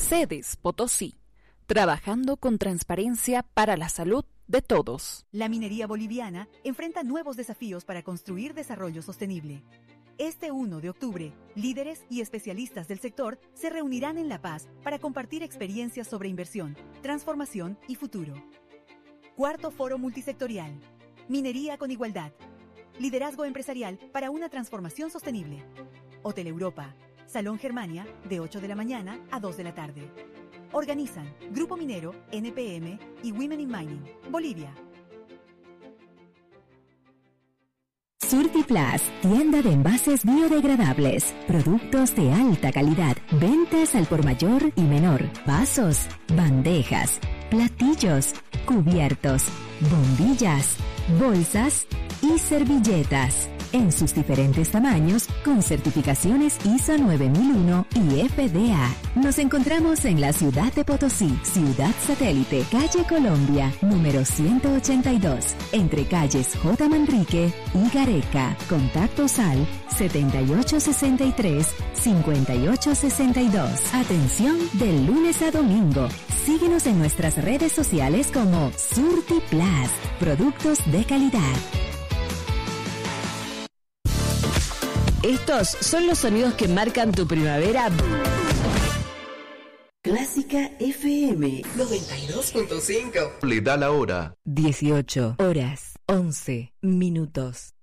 Sedes Potosí, trabajando con transparencia para la salud de todos. La minería boliviana enfrenta nuevos desafíos para construir desarrollo sostenible. Este 1 de octubre, líderes y especialistas del sector se reunirán en La Paz para compartir experiencias sobre inversión, transformación y futuro. Cuarto Foro Multisectorial. Minería con igualdad. Liderazgo empresarial para una transformación sostenible. Hotel Europa. Salón Germania, de 8 de la mañana a 2 de la tarde. Organizan Grupo Minero, NPM y Women in Mining, Bolivia. Surtiplas, tienda de envases biodegradables, productos de alta calidad, ventas al por mayor y menor, vasos, bandejas, platillos, cubiertos, bombillas, bolsas y servilletas, en sus diferentes tamaños con certificaciones ISO 9001 y FDA. Nos encontramos en la ciudad de Potosí, Ciudad Satélite, calle Colombia, número 182, entre calles J. Manrique y Gareca. Contactos al 7863-5862. Atención del lunes a domingo. Síguenos en nuestras redes sociales como Surtiplas, productos de calidad. Estos son los sonidos que marcan tu primavera. Clásica FM 92.5. Le da la hora. 18 horas 11 minutos.